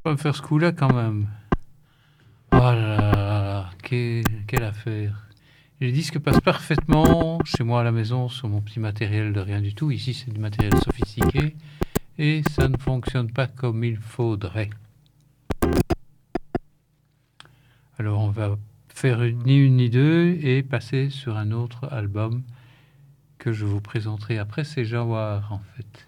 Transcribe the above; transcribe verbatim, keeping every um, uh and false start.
pas me faire ce coup-là quand même. Oh là là là là, quelle, quelle affaire. Les disques passent parfaitement chez moi à la maison sur mon petit matériel de rien du tout. Ici, c'est du matériel sophistiqué et ça ne fonctionne pas comme il faudrait. Alors, on va faire une, ni une ni deux et passer sur un autre album que je vous présenterai après. C'est Jawar, en fait.